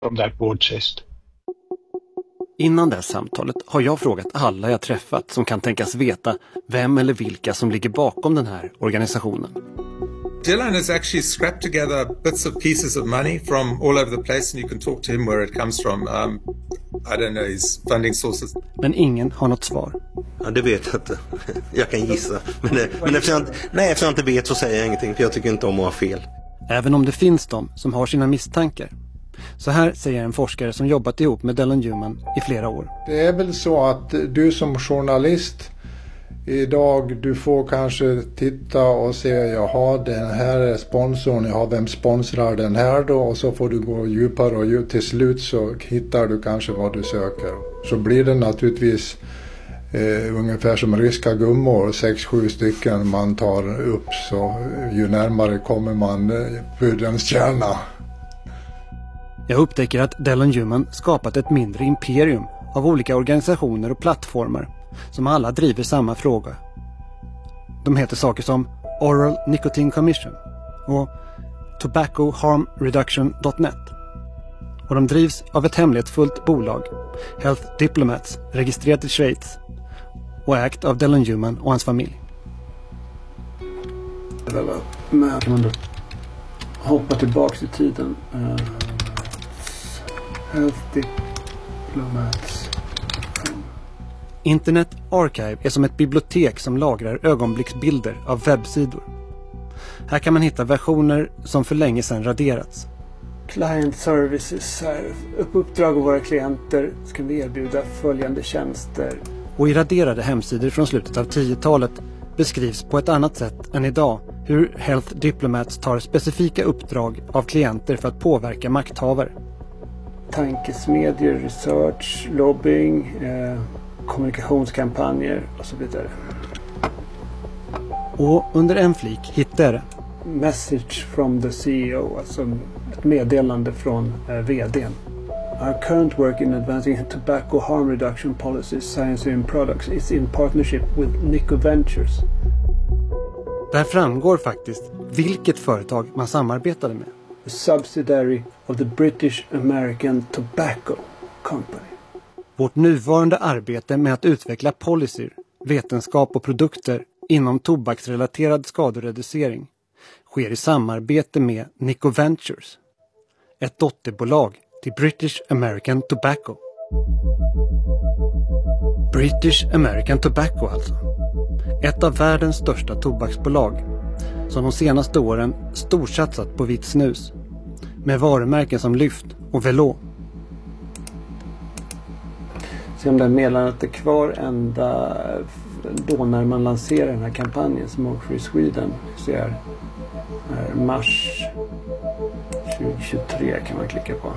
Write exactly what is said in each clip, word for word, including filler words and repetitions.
from that board chest. Innan det här samtalet har jag frågat alla jag träffat som kan tänkas veta vem eller vilka som ligger bakom den här organisationen. Dylan has actually scrapped together bits of pieces of money from all over the place, and you can talk to him where it comes from. Um, I don't know his funding sources. Men ingen har något svar. Ja, det vet jag inte. Jag kan gissa. Men, men eftersom, jag inte, nej, eftersom jag inte vet så säger jag ingenting, för jag tycker inte om att ha fel. Även om det finns de som har sina misstankar. Så här säger en forskare som jobbat ihop med Dylan Newman i flera år. Det är väl så att du som journalist idag, du får kanske titta och se, jaha, den här är sponsorn, jaha, vem sponsrar den här då? Och så får du gå djupare och djupare. Till slut så hittar du kanske vad du söker. Så blir det naturligtvis eh, ungefär som ryska gummor, sex, sju stycken man tar upp, så ju närmare kommer man eh, pudelns kärna. Jag upptäcker att Dylan Newman skapat ett mindre imperium av olika organisationer och plattformar som alla driver samma fråga. De heter saker som Oral Nicotine Commission och Tobacco Harm Reduction dot net. Och de drivs av ett hemlighetsfullt bolag, Health Diplomats, registrerat i Schweiz och ägt av Dylan Newman och hans familj. Men kan man då hoppa tillbaka i tiden? Uh, Health Diplomats. Internet Archive är som ett bibliotek som lagrar ögonblicksbilder av webbsidor. Här kan man hitta versioner som för länge sedan raderats. Client services här. På uppdrag av våra klienter ska vi erbjuda följande tjänster. Och i raderade hemsidor från slutet av tiotalet beskrivs på ett annat sätt än idag hur Health Diplomats tar specifika uppdrag av klienter för att påverka makthavare. Tankesmedjor, research, lobbying, eh, kommunikationskampanjer och så vidare. Och under en flik hittar jag det. Message from the C E O, alltså ett meddelande från eh, vdn. Our current work in advancing tobacco harm reduction policies, science and products is in partnership with Nico Ventures. Där framgår faktiskt vilket företag man samarbetade med. A subsidiary of the British American Tobacco Company. Vårt nuvarande arbete med att utveckla policyer, vetenskap och produkter inom tobaksrelaterad skadereducering sker i samarbete med Nico Ventures, ett dotterbolag till British American Tobacco. British American Tobacco alltså. Ett av världens största tobaksbolag som de senaste åren storsatsat på vitt snus med varumärken som Lyft och Velo. Se om det meddelandet är kvar ända då när man lanserar den här kampanjen Smoke Free Sweden. Så är mars tjugohundratjugotre kan man klicka på.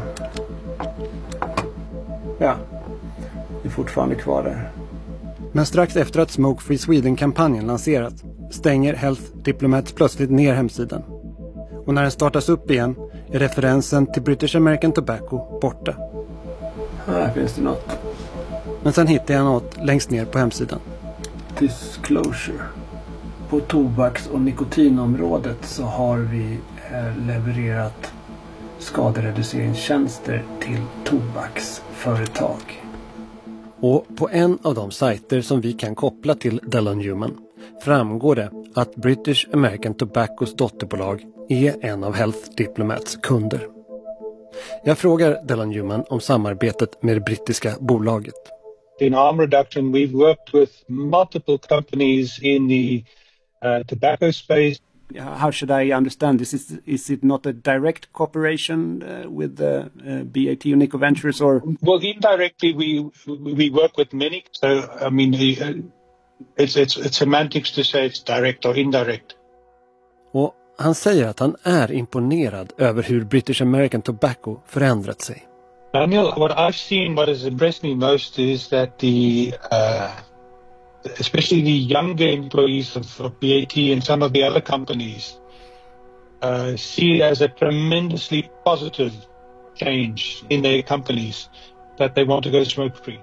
Ja, det är fortfarande kvar där. Men strax efter att Smoke Free Sweden-kampanjen lanserats stänger Health Diplomats plötsligt ner hemsidan. Och när den startas upp igen är referensen till British American Tobacco borta. Här finns det något. Men sen hittar jag något längst ner på hemsidan. Disclosure. På tobaks- och nikotinområdet så har vi eh, levererat skadereduceringstjänster till tobaksföretag. Och på en av de sajter som vi kan koppla till Dylan Newman framgår det att British American Tobaccos dotterbolag är en av Health Diplomats kunder. Jag frågar Dylan Newman om samarbetet med det brittiska bolaget. In harm reduction, we've worked with multiple companies in the uh, tobacco space. How should I understand this? Is, is it not a direct cooperation uh, with the uh, B A T or Nico Ventures, or? Well, indirectly, we we work with many. So, I mean, the, uh, it's it's it's semantics to say it's direct or indirect. Och han säger att han är imponerad över hur British American Tobacco förändrat sig. Daniel, what I've seen, what has impressed me most is that the, uh, especially the younger employees of, of B A T and some of the other companies, uh, see it as a tremendously positive change in their companies that they want to go smoke free.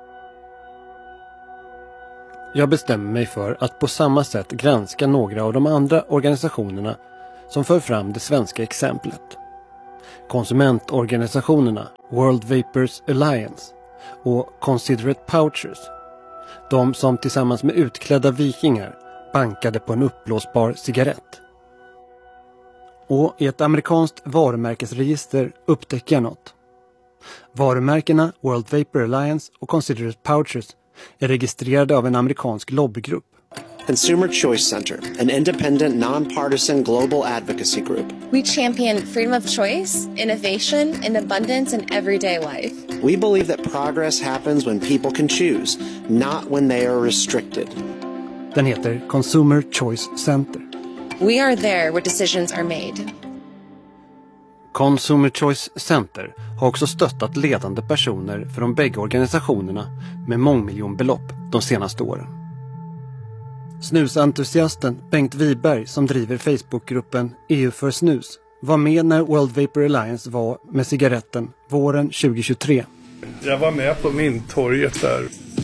Jag bestämmer mig för att på samma sätt granska några av de andra organisationerna som för fram det svenska exemplet. konsumentorganisationerna World Vapers Alliance och Considerate Pouchers. De som tillsammans med utklädda vikingar bankade på en uppblåsbar cigarett. Och i ett amerikanskt varumärkesregister upptäcker jag något. Varumärkena World Vapor Alliance och Considerate Pouchers är registrerade av en amerikansk lobbygrupp. Consumer Choice Center, an independent, nonpartisan global advocacy group. We champion freedom of choice, innovation, and abundance in everyday life. We believe that progress happens when people can choose, not when they are restricted. Den heter Consumer Choice Center. We are there where decisions are made. Consumer Choice Center har också stöttat ledande personer för de bägge organisationerna med mångmiljonbelopp de senaste åren. Snusentusiasten Bengt Wiberg, som driver Facebookgruppen E U för snus, var med när World Vapor Alliance var med cigaretten våren tjugohundratjugotre. Jag var med på Mynttorget där.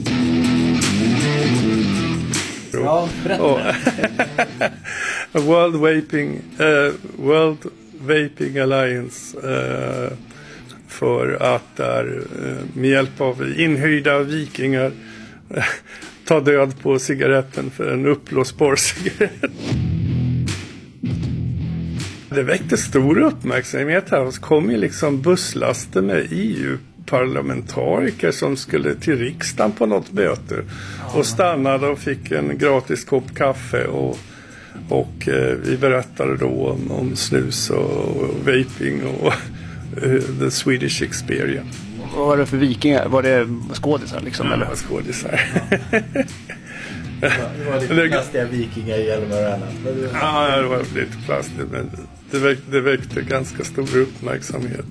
Ja, berätta. World Vaping, uh, World Vaping Alliance uh, för att där uh, med hjälp av inhyrda vikingar uh, ta död på cigaretten för en uppblåsbar cigarett. Det väckte stor uppmärksamhet här. Det kom ju liksom busslaster med E U-parlamentariker som skulle till riksdagen på något möte och stannade och fick en gratis kopp kaffe och, och eh, vi berättade då om, om snus och, och vaping och uh, the Swedish experience. Vad var det för vikingar? Var det skådisar liksom? Ja, eller? skådisar. Det var lite plastiga vikingar i hjälmar och annat. Ja, det var lite plastigt, men det väckte, det väckte ganska stor uppmärksamhet.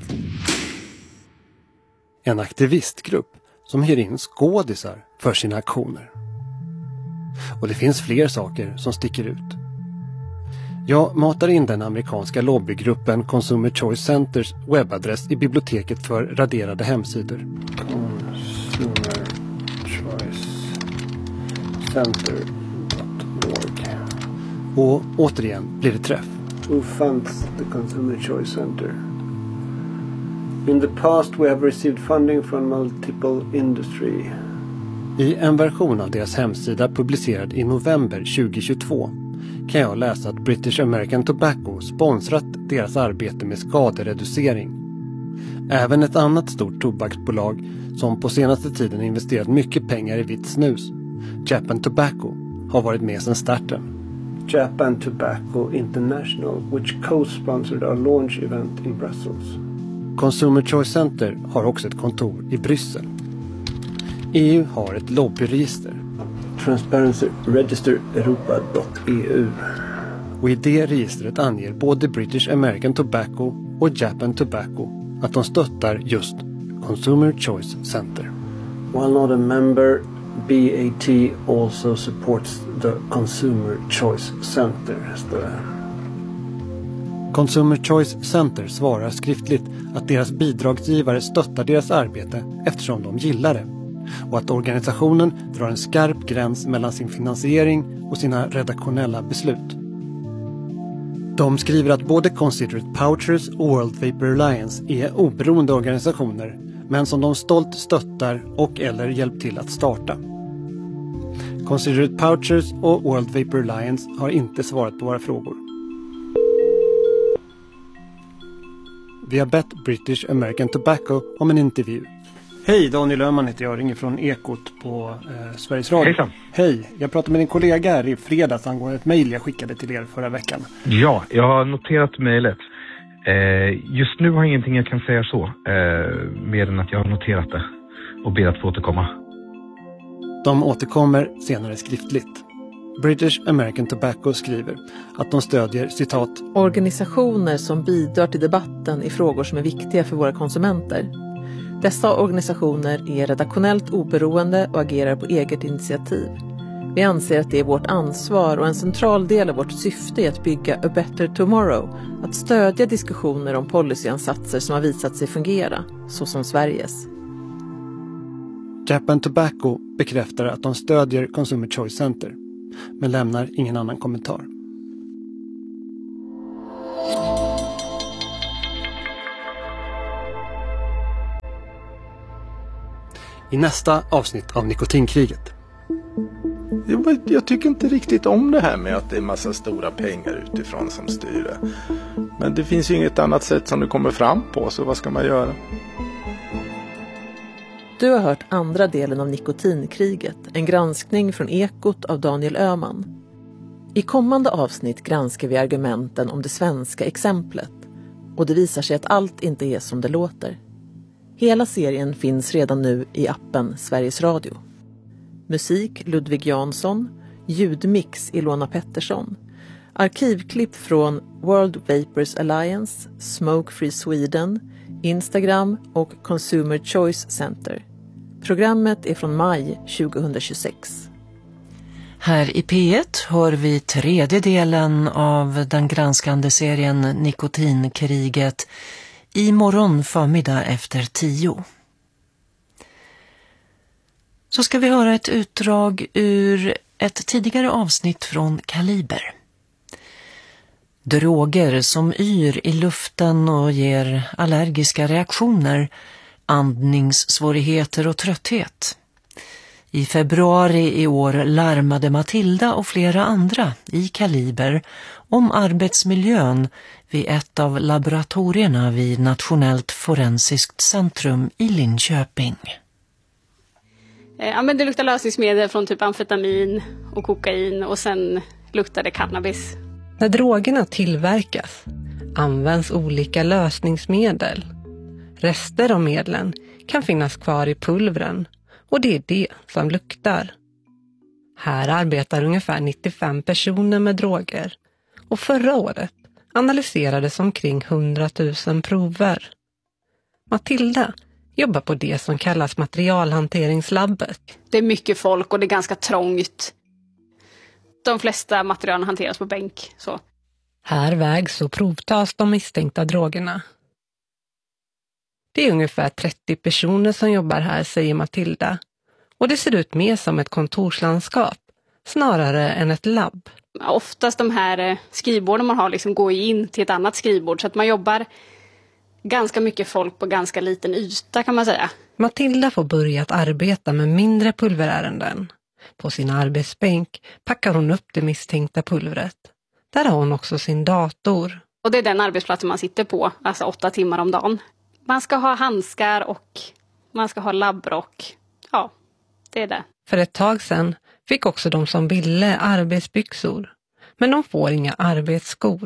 En aktivistgrupp som hyr in skådisar för sina aktioner. Och det finns fler saker som sticker ut. Jag matar in den amerikanska lobbygruppen Consumer Choice Centers webbadress i biblioteket för raderade hemsidor. Consumer Choice Center dot org. Och återigen blir det träff. Who funds the Consumer Choice Center? In the past we have received funding from multiple industry. I en version av deras hemsida publicerad i november tjugohundratjugotvå kan jag läsa att British American Tobacco sponsrat deras arbete med skadereducering. Även ett annat stort tobaksbolag som på senaste tiden investerat mycket pengar i vitt snus, Japan Tobacco, har varit med sedan starten. Japan Tobacco International, which co-sponsored our launch event in Brussels. Consumer Choice Center har också ett kontor i Bryssel. E U har ett lobbyregister. Transparency Register Europa dot E U. Och i det registret anger både British American Tobacco och Japan Tobacco att de stöttar just Consumer Choice Center. While not a member, B A T also supports the Consumer Choice Center. Consumer Choice Center svarar skriftligt att deras bidragsgivare stöttar deras arbete eftersom de gillar det. Och att organisationen drar en skarp gräns mellan sin finansiering och sina redaktionella beslut. De skriver att både Considerate Pouchers och World Vapor Alliance är oberoende organisationer, men som de stolt stöttar och eller hjälpt till att starta. Considerate Pouchers och World Vapor Alliance har inte svarat på våra frågor. Vi har bett British American Tobacco om en intervju. Hej, Daniel Öhman heter jag, ringer från Ekot på eh, Sveriges Radio. Hejsan. Hej, jag pratade med din kollega här i fredags angående ett mejl jag skickade till er förra veckan. Ja, jag har noterat mejlet. Eh, just nu har jag ingenting jag kan säga så, eh, mer än att jag har noterat det och ber att få återkomma. De återkommer senare skriftligt. British American Tobacco skriver att de stödjer, citat, organisationer som bidrar till debatten i frågor som är viktiga för våra konsumenter. Dessa organisationer är redaktionellt oberoende och agerar på eget initiativ. Vi anser att det är vårt ansvar och en central del av vårt syfte i att bygga A Better Tomorrow, att stödja diskussioner om policyansatser som har visat sig fungera, såsom Sveriges. Japan Tobacco bekräftar att de stödjer Consumer Choice Center, men lämnar ingen annan kommentar. i nästa avsnitt av Nikotinkriget. Jag, jag tycker inte riktigt om det här med att det är massa stora pengar utifrån som styr det. Men det finns ju inget annat sätt som det kommer fram på, så vad ska man göra? Du har hört andra delen av Nikotinkriget, en granskning från Ekot av Daniel Öhman. I kommande avsnitt granskar vi argumenten om det svenska exemplet, och det visar sig att allt inte är som det låter. Hela serien finns redan nu i appen Sveriges Radio. Musik Ludvig Jansson, ljudmix Ilona Pettersson, arkivklipp från World Vapors Alliance, Smoke Free Sweden, Instagram och Consumer Choice Center. Programmet är från maj tjugohundratjugosex. Här i P ett hör vi tredje delen av den granskande serien Nikotinkriget i morgon förmiddag efter tio. Så ska vi höra ett utdrag ur ett tidigare avsnitt från Kaliber. Droger som yr i luften och ger allergiska reaktioner, andningssvårigheter och trötthet. I februari i år larmade Matilda och flera andra i Kaliber om arbetsmiljön vid ett av laboratorierna vid Nationellt forensiskt centrum i Linköping. Ja, men det luktar lösningsmedel från typ amfetamin och kokain, och sen luktar det cannabis. När drogerna tillverkas används olika lösningsmedel. Rester av medlen kan finnas kvar i pulvren, och det är det som luktar. Här arbetar ungefär nittiofem personer med droger, och förra året analyserades omkring hundratusen prover. Matilda jobbar på det som kallas materialhanteringslabbet. Det är mycket folk och det är ganska trångt. De flesta materialen hanteras på bänk. Så. Här vägs och provtas de misstänkta drogerna. Det är ungefär trettio personer som jobbar här, säger Matilda. Och det ser ut mer som ett kontorslandskap, snarare än ett labb. Oftast de här skrivborden man har liksom går in till ett annat skrivbord, så att man jobbar ganska mycket folk på ganska liten yta, kan man säga. Matilda får börja att arbeta med mindre pulverärenden. På sin arbetsbänk packar hon upp det misstänkta pulvret. Där har hon också sin dator. Och det är den arbetsplatsen man sitter på, alltså åtta timmar om dagen. Man ska ha handskar och man ska ha labbrock. Ja, det är det. För ett tag sedan fick också de som ville arbetsbyxor. Men de får inga arbetsskor.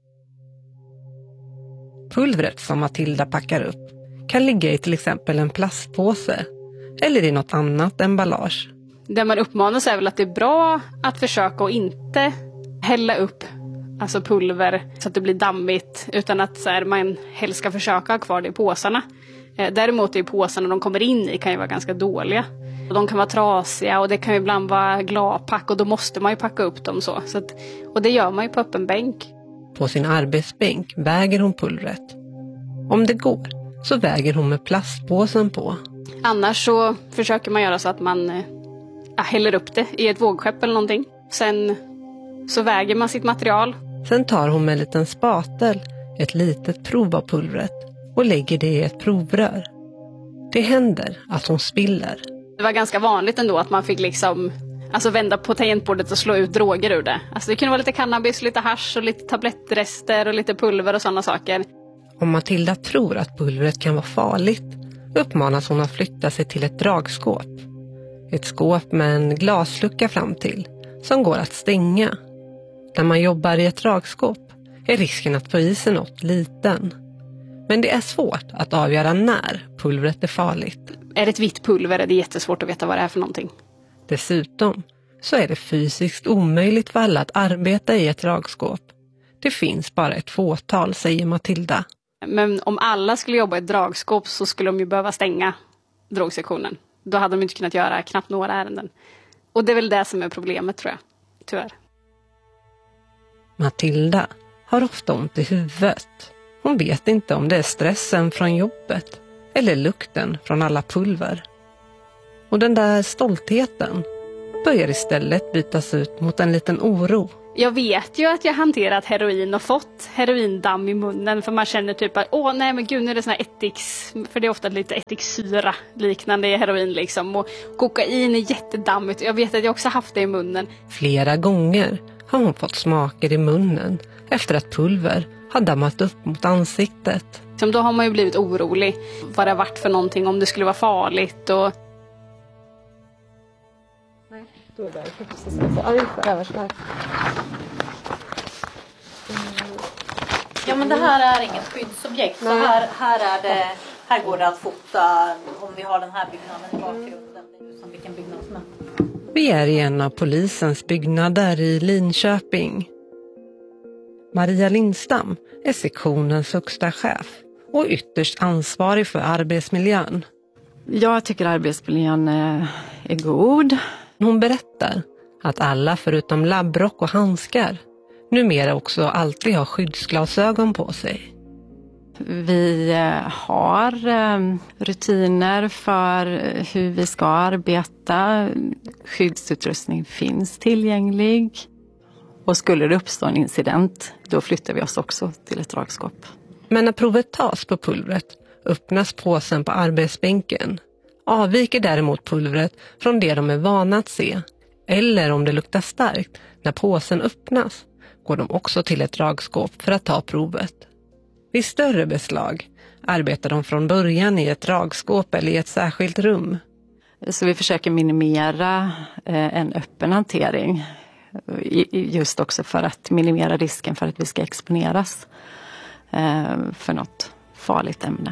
Pulvret som Matilda packar upp kan ligga i till exempel en plastpåse eller i något annat emballage. Det man uppmanas är väl att det är bra att försöka att inte hälla upp alltså pulver så att det blir dammigt, utan att så här, man helst ska försöka ha kvar det i påsarna. Eh, däremot är påsarna de kommer in i kan ju vara ganska dåliga. Och de kan vara trasiga och det kan ju ibland vara gladpack, och då måste man ju packa upp dem så. så att, och det gör man ju på öppen bänk. På sin arbetsbänk väger hon pulvret. Om det går så väger hon med plastpåsen på. Annars så försöker man göra så att man eh, häller upp det i ett vågskepp eller någonting. Sen så väger man sitt material. Sen tar hon med en liten spatel ett litet prov av pulvret och lägger det i ett provrör. Det händer att hon spiller. Det var ganska vanligt ändå att man fick liksom alltså vända på tangentbordet och slå ut droger ur det. Alltså det kunde vara lite cannabis, lite hasch och lite tablettrester och lite pulver och sådana saker. Om Matilda tror att pulvret kan vara farligt uppmanas hon att flytta sig till ett dragskåp. Ett skåp med en glaslucka fram till som går att stänga. När man jobbar i ett dragskåp är risken att få i sig något liten. Men det är svårt att avgöra när pulvret är farligt. Är det ett vitt pulver är det jättesvårt att veta vad det är för någonting. Dessutom så är det fysiskt omöjligt för alla att arbeta i ett dragskåp. Det finns bara ett fåtal, säger Matilda. Men om alla skulle jobba i ett dragskåp så skulle de ju behöva stänga drogsektionen. Då hade de inte kunnat göra knappt några ärenden. Och det är väl det som är problemet, tror jag. Tyvärr. Matilda har ofta ont i huvudet. Hon vet inte om det är stressen från jobbet eller lukten från alla pulver. Och den där stoltheten börjar istället bytas ut mot en liten oro. Jag vet ju att jag hanterat heroin och fått heroindamm i munnen, för man känner typ att åh nej men gud, nu är det sån här ättiks, för det är ofta lite ättiksyra liknande i heroin liksom, och kokain är jättedammigt. Jag vet att jag också haft det i munnen. Flera gånger har hon fått smaker i munnen efter att pulver har dammat upp mot ansiktet. Som då har man ju blivit orolig vad det har varit för någonting, om det skulle vara farligt. Och... Nej, då är det där. Ja, men det här är inget skyddsobjekt. Så här, här, är det, här går det att fota om vi har den här byggnaden i bakgrunden. Som vilken byggnad som är. Vi är i en av polisens byggnader i Linköping. Maria Lindstam är sektionens högsta chef och ytterst ansvarig för arbetsmiljön. Jag tycker arbetsmiljön är, är god. Hon berättar att alla förutom labbrock och handskar numera också alltid har skyddsglasögon på sig. Vi har rutiner för hur vi ska arbeta. Skyddsutrustning finns tillgänglig. Och skulle det uppstå en incident, då flyttar vi oss också till ett dragskåp. Men när provet tas på pulvret öppnas påsen på arbetsbänken. Avviker däremot pulvret från det de är vana att se. Eller om det luktar starkt när påsen öppnas går de också till ett dragskåp för att ta provet. Vid större beslag arbetar de från början i ett dragskåp eller i ett särskilt rum. Så vi försöker minimera en öppen hantering. Just också för att minimera risken för att vi ska exponeras för något farligt ämne.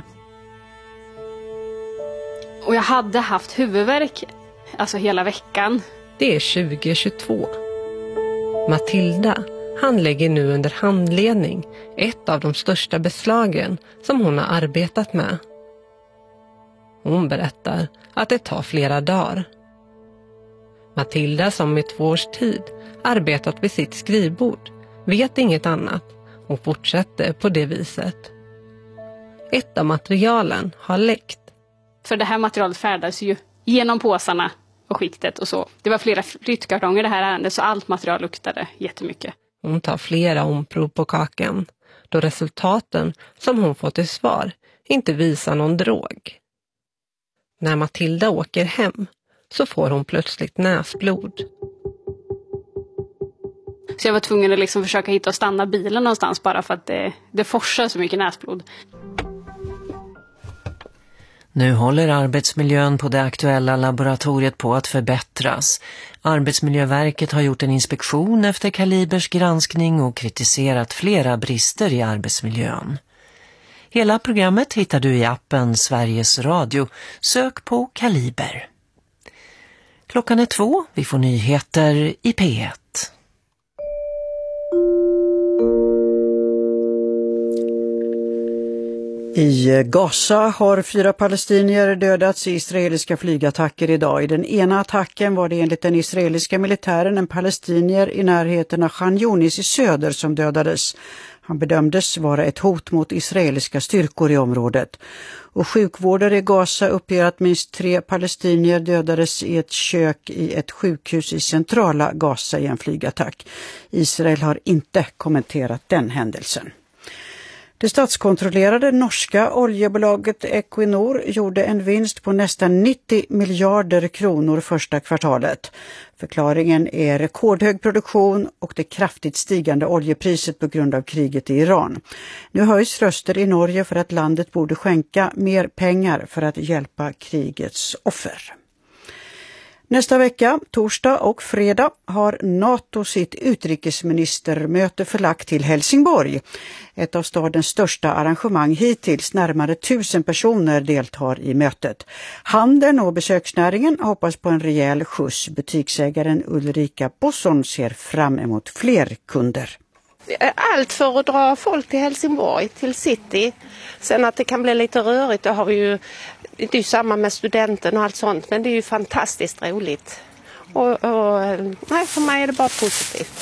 Och jag hade haft huvudvärk alltså hela veckan. Det är tjugo tjugotvå. Matilda handlägger nu under handledning ett av de största beslagen som hon har arbetat med. Hon berättar att det tar flera dagar. Matilda, som i två års tid arbetat vid sitt skrivbord, vet inget annat och fortsätter på det viset. Ett av materialen har läckt. För det här materialet färdas ju genom påsarna och skiktet och så. Det var flera flyttkartonger det här ärendet, så allt material luktade jättemycket. Hon tar flera omprov på kakan, då resultaten som hon fått i svar inte visar någon drog. När Matilda åker hem så får hon plötsligt näsblod. Så jag var tvungen att liksom försöka hitta och stanna bilen någonstans bara för att det, det forsar så mycket näsblod. Nu håller arbetsmiljön på det aktuella laboratoriet på att förbättras. Arbetsmiljöverket har gjort en inspektion efter Kalibers granskning och kritiserat flera brister i arbetsmiljön. Hela programmet hittar du i appen Sveriges Radio. Sök på Kaliber. Klockan är två, vi får nyheter i P ett. I Gaza har fyra palestinier dödats i israeliska flygattacker idag. I den ena attacken var det enligt den israeliska militären en palestinier i närheten av Khan Yunis i söder som dödades. Han bedömdes vara ett hot mot israeliska styrkor i området. Och sjukvårdare i Gaza uppger att minst tre palestinier dödades i ett kök i ett sjukhus i centrala Gaza i en flygattack. Israel har inte kommenterat den händelsen. Det statskontrollerade norska oljebolaget Equinor gjorde en vinst på nästan nittio miljarder kronor första kvartalet. Förklaringen är rekordhög produktion och det kraftigt stigande oljepriset på grund av kriget i Iran. Nu höjs röster i Norge för att landet borde skänka mer pengar för att hjälpa krigets offer. Nästa vecka, torsdag och fredag, har NATO sitt utrikesministermöte förlagt till Helsingborg. Ett av stadens största arrangemang hittills, närmare tusen personer deltar i mötet. Handeln och besöksnäringen hoppas på en rejäl skjuts. Butiksägaren Ulrika Bosson ser fram emot fler kunder. Allt för att dra folk till Helsingborg, till city. Sen att det kan bli lite rörigt, då har vi ju, det är ju samma med studenten och allt sånt, men det är ju fantastiskt roligt. Och, och nej, för mig är det bara positivt.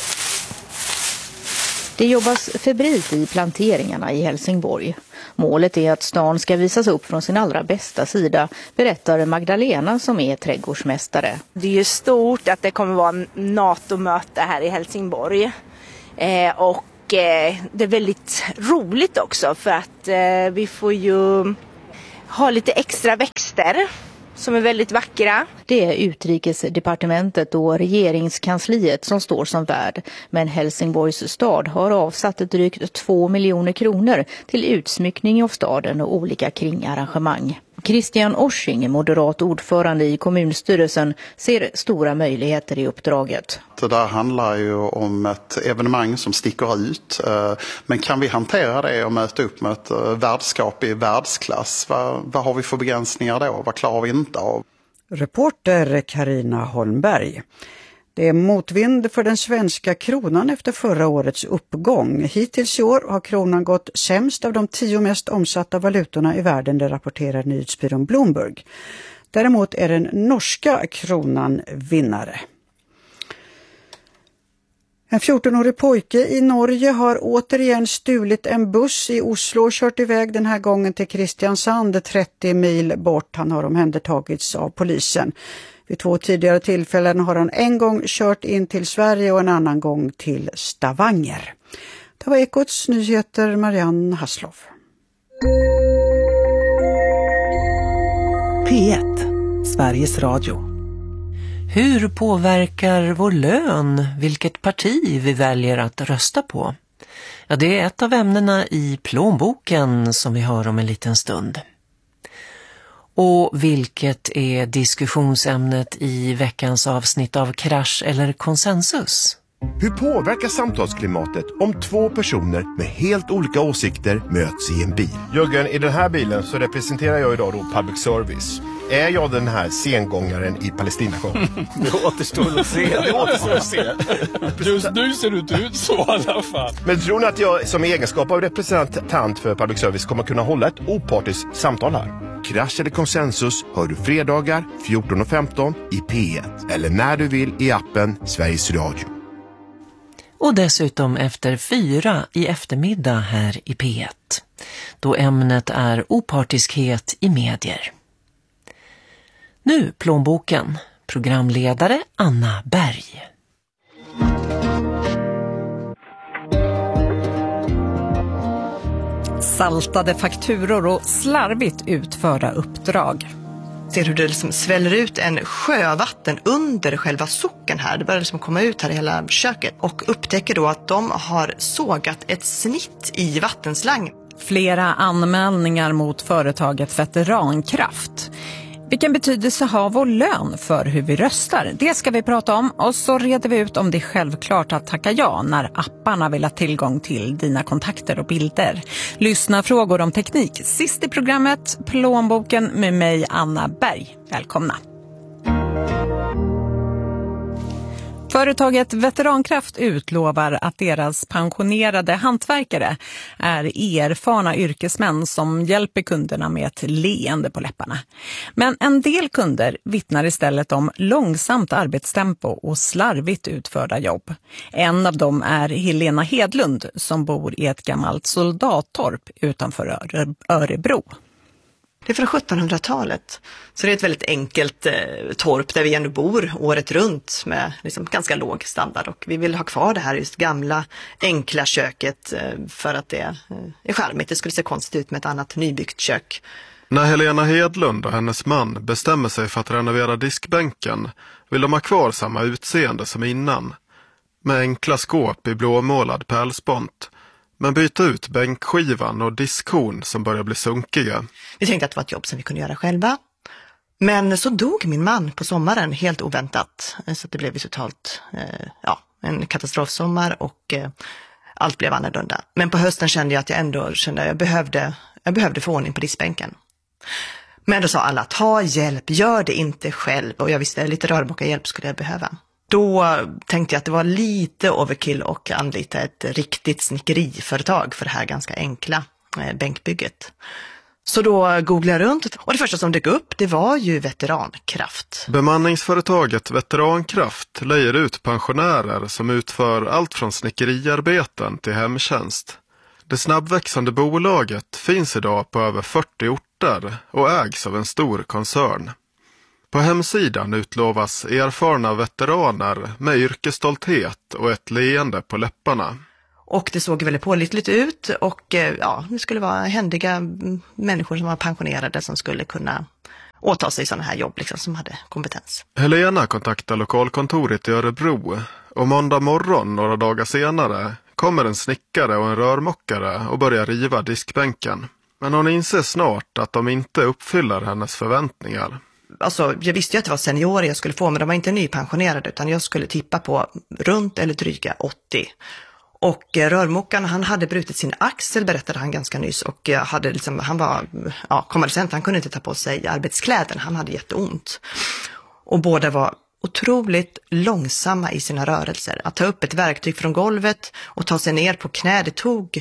Det jobbas febrilt i planteringarna i Helsingborg. Målet är att stan ska visas upp från sin allra bästa sida, berättar Magdalena som är trädgårdsmästare. Det är ju stort att det kommer vara en NATO-möte här i Helsingborg. Eh, och eh, det är väldigt roligt också för att eh, vi får ju ha lite extra växter som är väldigt vackra. Det är utrikesdepartementet och regeringskansliet som står som värd. Men Helsingborgs stad har avsatt drygt två miljoner kronor till utsmyckning av staden och olika kringarrangemang. Christian Osching, moderat ordförande i kommunstyrelsen, ser stora möjligheter i uppdraget. Det där handlar ju om ett evenemang som sticker ut. Men kan vi hantera det och möta upp med ett värdskap i världsklass? Vad, vad har vi för begränsningar då? Vad klarar vi inte av? Reporter Carina Holmberg. Det är motvind för den svenska kronan efter förra årets uppgång. Hittills i år har kronan gått sämst av de tio mest omsatta valutorna i världen, det rapporterar nyhetsbyrån Bloomberg. Däremot är den norska kronan vinnare. En fjortonårig pojke i Norge har återigen stulit en buss i Oslo och kört iväg den här gången till Kristiansand, trettio mil bort. Han har omhändertagits av polisen. Vid två tidigare tillfällen har han en gång kört in till Sverige och en annan gång till Stavanger. Det var Ekots nyheter, Marianne Hasloff. P ett, Sveriges Radio. Hur påverkar vår lön vilket parti vi väljer att rösta på? Ja, det är ett av ämnena i plånboken som vi hör om en liten stund. Och vilket är diskussionsämnet i veckans avsnitt av Krasch eller konsensus? Hur påverkar samtalsklimatet om två personer med helt olika åsikter möts i en bil? Jörgen, i den här bilen så representerar jag idag då public service. Är jag den här sengångaren i Palestinashowen? Det återstår att se. Det återstår att se. Just nu ser du inte ut så i alla fall. Men tror ni att jag som egenskap av representant för public service kommer kunna hålla ett opartiskt samtal här? Krasch eller konsensus hör du fredagar fjorton och femton i P ett. Eller när du vill i appen Sveriges Radio. Och dessutom efter fyra i eftermiddag här i P ett. Då ämnet är opartiskhet i medier. Nu plånboken. Programledare Anna Berg. Saltade fakturor och slarvigt utförda uppdrag. Ser hur det liksom sväller ut en sjövatten under själva socken här. Det börjar liksom komma ut här i hela köket. Och upptäcker då att de har sågat ett snitt i vattenslang. Flera anmälningar mot företaget Veterankraft. Vilken betydelse har vår lön för hur vi röstar? Det ska vi prata om, och så reder vi ut om det är självklart att tacka ja när apparna vill ha tillgång till dina kontakter och bilder. Lyssna frågor om teknik sist i programmet Plånboken med mig Anna Berg. Välkomna! Företaget Veterankraft utlovar att deras pensionerade hantverkare är erfarna yrkesmän som hjälper kunderna med ett leende på läpparna. Men en del kunder vittnar istället om långsamt arbetstempo och slarvigt utförda jobb. En av dem är Helena Hedlund som bor i ett gammalt soldattorp utanför Örebro. Det är från sjuttonhundratalet. Så det är ett väldigt enkelt eh, torp där vi ändå bor året runt med liksom ganska låg standard. Och vi vill ha kvar det här just gamla, enkla köket eh, för att det eh, är charmigt. Det skulle se konstigt ut med ett annat nybyggt kök. När Helena Hedlund och hennes man bestämmer sig för att renovera diskbänken vill de ha kvar samma utseende som innan. Med enkla skåp i blåmålad pärlspont. Men byta ut bänkskivan och diskhon som börjar bli sunkiga. Vi tänkte att det var ett jobb som vi kunde göra själva. Men så dog min man på sommaren helt oväntat. Så det blev totalt eh, ja, en katastrofsommar och eh, allt blev annorlunda. Men på hösten kände jag att jag ändå kände att jag behövde, jag behövde få ordning på diskbänken. Men då sa alla, ta hjälp, gör det inte själv. Och jag visste lite rörmokarhjälp skulle jag behöva. Då tänkte jag att det var lite overkill och anlita ett riktigt snickeriföretag för det här ganska enkla eh, bänkbygget. Så då googlade jag runt och det första som dök upp det var ju Veterankraft. Bemanningsföretaget Veterankraft lejer ut pensionärer som utför allt från snickeriarbeten till hemtjänst. Det snabbväxande bolaget finns idag på över fyrtio orter och ägs av en stor koncern. På hemsidan utlovas erfarna veteraner med yrkesstolthet och ett leende på läpparna. Och det såg väldigt pålitligt ut och ja, det skulle vara händiga människor som var pensionerade som skulle kunna åta sig sådana här jobb liksom, som hade kompetens. Helena kontaktar lokalkontoret i Örebro och måndag morgon några dagar senare kommer en snickare och en rörmockare och börjar riva diskbänken. Men hon inser snart att de inte uppfyller hennes förväntningar. Alltså, jag visste ju att det var seniorer jag skulle få, men de var inte nypensionerade utan jag skulle tippa på runt eller dryga åttio. Och rörmokaren, han hade brutit sin axel, berättade han ganska nyss. Och hade liksom, han var ja, konvalescent, han kunde inte ta på sig arbetskläder, han hade jätteont. Och båda var otroligt långsamma i sina rörelser. Att ta upp ett verktyg från golvet och ta sig ner på knä, det tog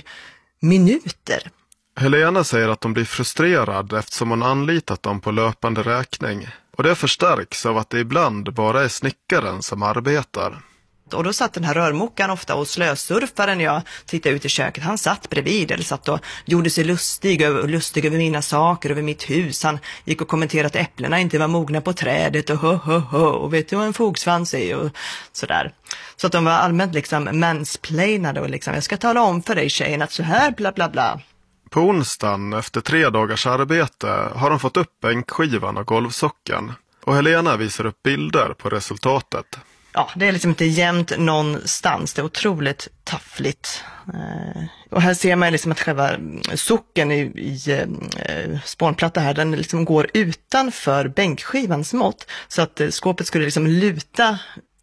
minuter. Helena säger att de blir frustrerad eftersom hon anlitat dem på löpande räkning. Och det förstärks av att det ibland bara är snickaren som arbetar. Och då satt den här rörmokaren ofta och slösurfaren jag tittade ut i köket. Han satt bredvid eller satt och gjorde sig lustig, och lustig över mina saker, över mitt hus. Han gick och kommenterade att äpplena inte var mogna på trädet och hö, hö, hö, och vet du vad en fogsvans är och sådär. Så att de var allmänt liksom mansplainade och liksom, jag ska tala om för dig tjejen att så här bla bla bla. På onsdagen efter tre dagars arbete har de fått upp bänkskivan och golvsocken. Och Helena visar upp bilder på resultatet. Ja, det är liksom inte jämnt någonstans. Det är otroligt taffligt. Eh, och här ser man liksom att själva socken i, i eh, spånplatta här, den liksom går utanför bänkskivans mått. Så att eh, skåpet skulle liksom luta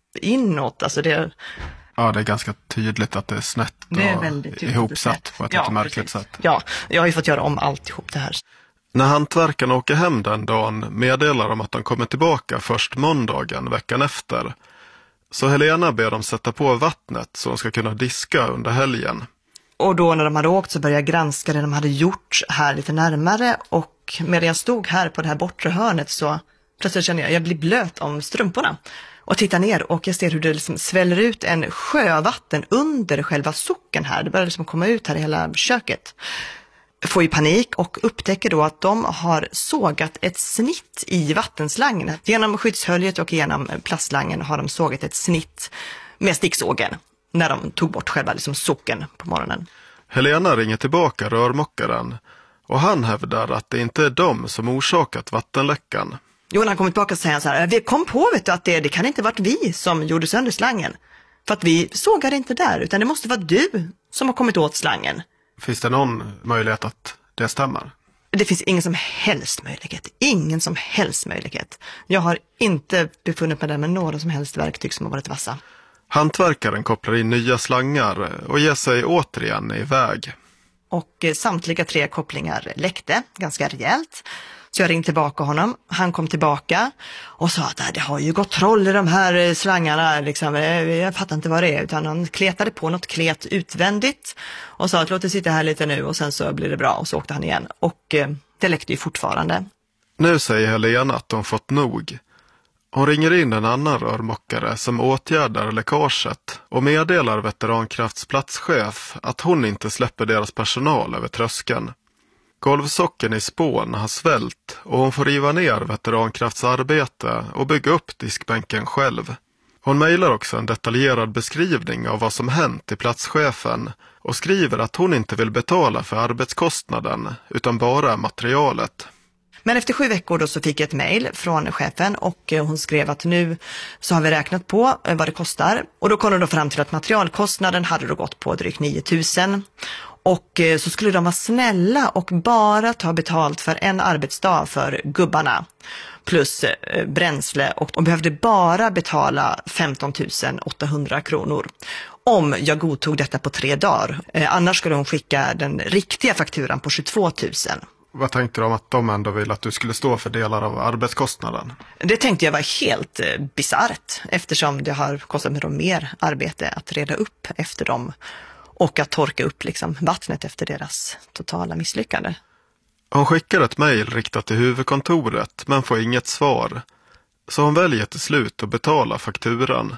inåt. Alltså det... Ja, det är ganska tydligt att det är snett och det är väldigt ihopsatt på ett ja, lite märkligt precis. sätt. Ja, jag har ju fått göra om alltihop det här. När hantverkarna åker hem den dagen meddelar de att de kommer tillbaka först måndagen veckan efter. Så Helena ber dem sätta på vattnet så de ska kunna diska under helgen. Och då när de hade åkt så började jag granska det de hade gjort här lite närmare. Och medan jag stod här på det här bortre hörnet så plötsligt känner jag att jag blir blöt om strumporna. Och tittar ner och jag ser hur det liksom sväller ut en sjövatten under själva socken här. Det börjar liksom komma ut här i hela köket. Jag får ju panik och upptäcker då att de har sågat ett snitt i vattenslangen. Genom skyddshöljet och genom plastslangen har de sågat ett snitt med sticksågen när de tog bort själva liksom socken på morgonen. Helena ringer tillbaka rörmockaren och han hävdar att det inte är de som orsakat vattenläckan. Jo, när han kommer tillbaka så säger han så här, vi kom på vet du, att det, det kan inte varit vi som gjorde sönder slangen. För att vi sågade inte där, utan det måste vara du som har kommit åt slangen. Finns det någon möjlighet att det stämmer? Det finns ingen som helst möjlighet. Ingen som helst möjlighet. Jag har inte befunnit mig där med några som helst verktyg som har varit vassa. Hantverkaren kopplar in nya slangar och ger sig återigen iväg. Och eh, samtliga tre kopplingar läckte ganska rejält. Så jag ringde tillbaka honom. Han kom tillbaka och sa att det har ju gått troll i de här slangarna. Liksom. Jag fattar inte vad det är. Utan han kletade på något klet utvändigt och sa att låt det sitta här lite nu och sen så blir det bra. Och så åkte han igen. Och eh, det läckte ju fortfarande. Nu säger Helena att de fått nog. Hon ringer in en annan rörmockare som åtgärdar läckaget och meddelar Veterankrafts platschef att hon inte släpper deras personal över tröskeln. Golvsocken i spån har svällt och hon får riva ner Veterankrafts arbete och bygga upp diskbänken själv. Hon mejlar också en detaljerad beskrivning av vad som hänt till platschefen och skriver att hon inte vill betala för arbetskostnaden utan bara materialet. Men efter sju veckor då så fick jag ett mejl från chefen och hon skrev att nu så har vi räknat på vad det kostar. Och då kom de då fram till att materialkostnaden hade då gått på drygt nio tusen. Och så skulle de vara snälla och bara ta betalt för en arbetsdag för gubbarna. Plus eh, bränsle och de behövde bara betala femton tusen åttahundra kronor. Om jag godtog detta på tre dagar. Eh, annars skulle hon skicka den riktiga fakturan på tjugotvå tusen. Vad tänkte du om att de ändå vill att du skulle stå för delar av arbetskostnaden? Det tänkte jag var helt eh, bizarrt eftersom det har kostat mig mer arbete att reda upp efter dem och att torka upp liksom vattnet efter deras totala misslyckande. Hon skickar ett mejl riktat till huvudkontoret men får inget svar. Så hon väljer till slut att betala fakturan.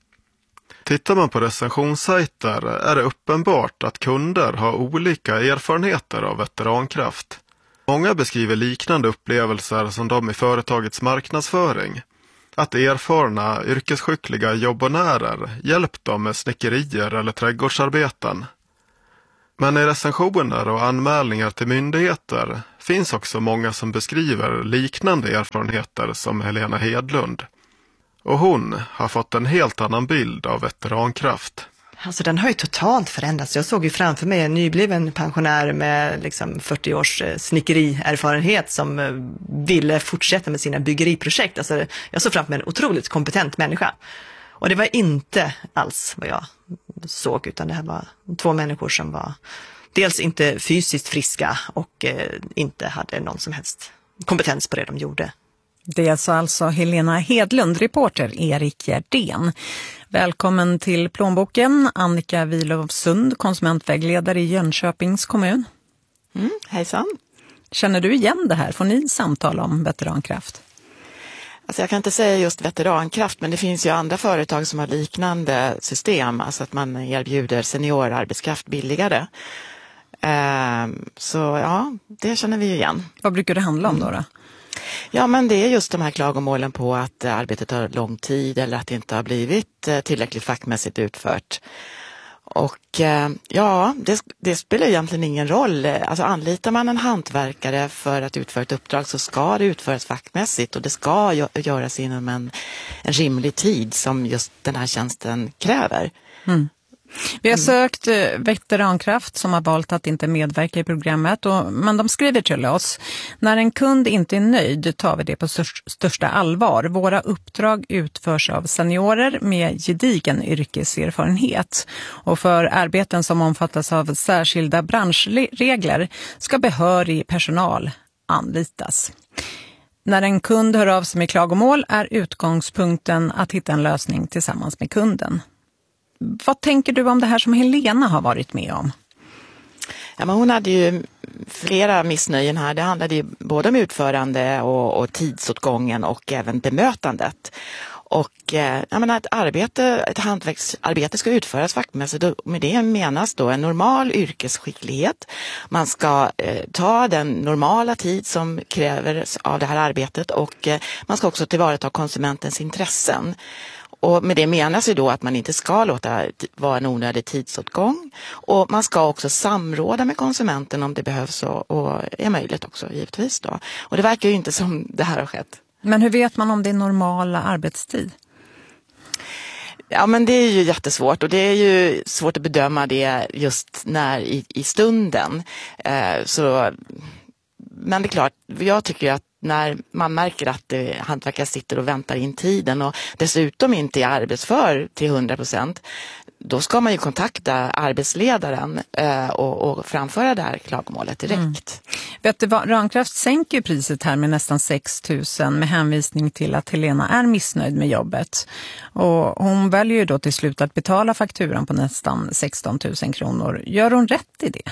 Tittar man på recensionssajter är det uppenbart att kunder har olika erfarenheter av Veterankraft. Många beskriver liknande upplevelser som de i företagets marknadsföring. Att erfarna, yrkesskickliga jobbonärer hjälpt dem med snickerier eller trädgårdsarbeten. Men i recensioner och anmälningar till myndigheter finns också många som beskriver liknande erfarenheter som Helena Hedlund. Och hon har fått en helt annan bild av veterankraft. Alltså den har ju totalt förändrats. Jag såg ju framför mig en nybliven pensionär med liksom fyrtio års snickerierfarenhet som ville fortsätta med sina byggeriprojekt. Alltså jag såg framför mig en otroligt kompetent människa. Och det var inte alls vad jag såg, utan det här var två människor som var dels inte fysiskt friska och eh, inte hade någon som helst kompetens på det de gjorde. Det sa alltså Helena Hedlund, reporter Erik Gerdén. Välkommen till Plånboken, Annika Wilovsund, konsumentvägledare i Jönköpings kommun. Mm, hejsan. Känner du igen det här? Får ni samtal om veterankraft? Alltså jag kan inte säga just veterankraft, men det finns ju andra företag som har liknande system. Alltså att man erbjuder seniorarbetskraft billigare. Ehm, så ja, det känner vi ju igen. Vad brukar det handla om då då? Ja, men det är just de här klagomålen på att arbetet tar lång tid eller att det inte har blivit tillräckligt fackmässigt utfört. Och ja, det, det spelar egentligen ingen roll. Alltså anlitar man en hantverkare för att utföra ett uppdrag så ska det utföras fackmässigt och det ska göras inom en, en rimlig tid som just den här tjänsten kräver. Mm. Vi har sökt veterankraft som har valt att inte medverka i programmet, och, men de skriver till oss: när en kund inte är nöjd tar vi det på största allvar. Våra uppdrag utförs av seniorer med gedigen yrkeserfarenhet, och för arbeten som omfattas av särskilda branschregler ska behörig personal anlitas. När en kund hör av sig med klagomål är utgångspunkten att hitta en lösning tillsammans med kunden. Vad tänker du om det här som Helena har varit med om? Ja, men hon hade ju flera missnöjen här. Det handlade ju både om utförande och, och tidsåtgången och även bemötandet. Och eh, jag menar, ett arbete, ett hantverksarbete ska utföras fackmässigt, och med det menas då en normal yrkesskicklighet. Man ska eh, ta den normala tid som kräver av det här arbetet, och eh, man ska också tillvarata konsumentens intressen. Och med det menas ju då att man inte ska låta vara en onödig tidsåtgång. Och man ska också samråda med konsumenten om det behövs och, och är möjligt också, givetvis då. Och det verkar ju inte som det här har skett. Men hur vet man om det är normala arbetstid? Ja, men det är ju jättesvårt, och det är ju svårt att bedöma det just när i, i stunden. Eh, så, men det är klart, jag tycker att när man märker att eh, hantverkare sitter och väntar in tiden och dessutom inte är arbetsför till hundra procent, då ska man ju kontakta arbetsledaren eh, och, och framföra det här klagomålet direkt. Mm. Veterankraft sänker ju priset här med nästan sex tusen med hänvisning till att Helena är missnöjd med jobbet. Och hon väljer ju då till slut att betala fakturan på nästan sexton tusen kronor. Gör hon rätt i det?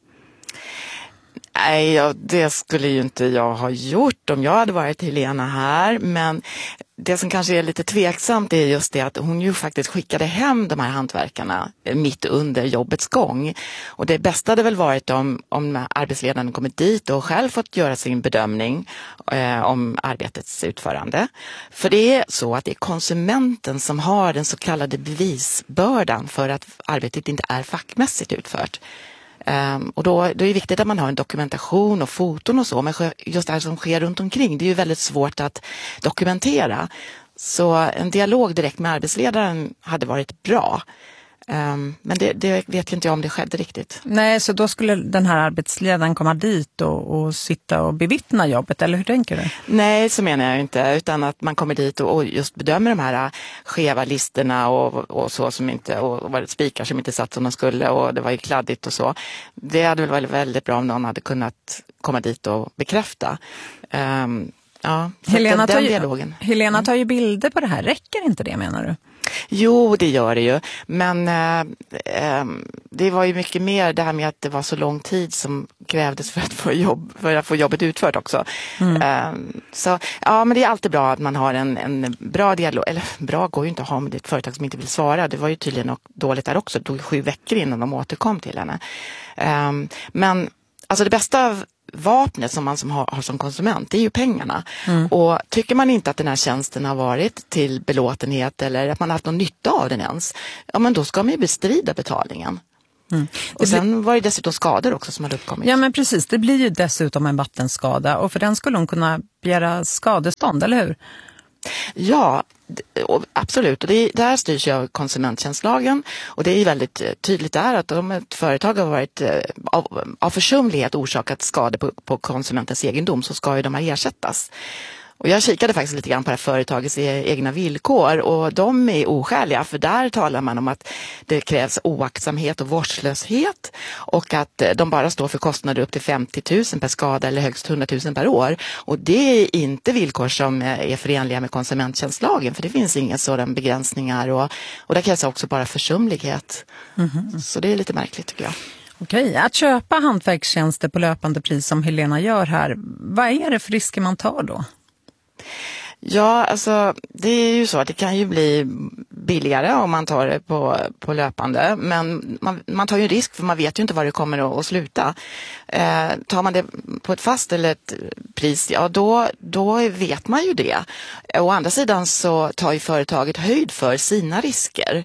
Nej, ja, det skulle ju inte jag ha gjort om jag hade varit Helena här, men det som kanske är lite tveksamt är just det att hon ju faktiskt skickade hem de här hantverkarna mitt under jobbets gång. Och det bästa hade väl varit om, om arbetsledaren kommit dit och själv fått göra sin bedömning eh, om arbetets utförande. För det är så att det är konsumenten som har den så kallade bevisbördan för att arbetet inte är fackmässigt utfört. Um, och då, då är det viktigt att man har en dokumentation och foton och så, men just det här som sker runt omkring, det är ju väldigt svårt att dokumentera. Så en dialog direkt med arbetsledaren hade varit bra. Um, men det, det vet jag inte om det skedde riktigt. Nej, så då skulle den här arbetsledaren komma dit och, och sitta och bevittna jobbet, eller hur tänker du? Nej, så menar jag inte, utan att man kommer dit och, och just bedömer de här skeva listerna och, och så som inte, och var det spikar som inte satt som de skulle, och det var ju kladdigt och så. Det hade väl varit väldigt bra om någon hade kunnat komma dit och bekräfta. Um, ja, Helena, den, tar ju, dialogen. Helena tar ju bilder på det här. Räcker inte det, menar du? Jo, det gör det ju. Men eh, eh, det var ju mycket mer det här med att det var så lång tid som krävdes för att få, jobb, för att få jobbet utfört också. Mm. Eh, så ja, men det är alltid bra att man har en, en bra dialog. Eller bra går ju inte att ha med ett företag som inte vill svara. Det var ju tydligen något dåligt där också. Det tog sju veckor innan de återkom till henne. Eh, men alltså det bästa vapnet som man som har, har som konsument, det är ju pengarna. Mm. Och tycker man inte att den här tjänsten har varit till belåtenhet eller att man har haft någon nytta av den ens, ja men då ska man ju bestrida betalningen. Mm. Och sen var det dessutom skador också som hade uppkommit. Ja men precis, det blir ju dessutom en vattenskada och för den skulle hon kunna begära skadestånd, eller hur? Ja, absolut. Och det, där styrs ju av konsumenttjänstlagen och det är väldigt tydligt där att om ett företag har varit av, av försumlighet orsakat skador på, på konsumentens egendom så ska ju de här ersättas. Och jag kikade faktiskt lite grann på det här företagets egna villkor och de är oskäliga för där talar man om att det krävs oaktsamhet och vårdslöshet och att de bara står för kostnader upp till femtio tusen per skada eller högst hundra tusen per år. Och det är inte villkor som är förenliga med konsumenttjänstlagen för det finns inga sådana begränsningar och, och där krävs också bara försumlighet. Mm-hmm. Så det är lite märkligt tycker jag. Okej, att köpa hantverkstjänster på löpande pris som Helena gör här, vad är det för risker man tar då? Ja, alltså det är ju så att det kan ju bli billigare om man tar det på, på löpande. Men man, man tar ju en risk för man vet ju inte var det kommer att, att sluta. Eh, tar man det på ett fast eller ett pris, ja då, då vet man ju det. Å andra sidan så tar ju företaget höjd för sina risker.